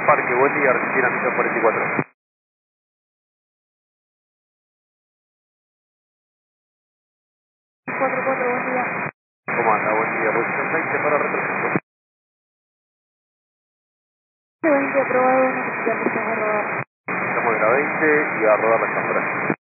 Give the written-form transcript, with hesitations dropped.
Parque, buen día, Argentina 144. 44, buen día. ¿Cómo anda? Buen día, posición 20 para representación. 20 aprobado, notificación a rodar. Estamos en la 20 y a rodar la cámara.